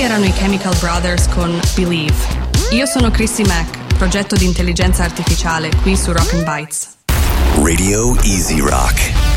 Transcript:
erano i Chemical Brothers con Believe. Io sono Chrissy Mack, progetto di intelligenza artificiale qui su Rock and Bites. Radio Easy Rock.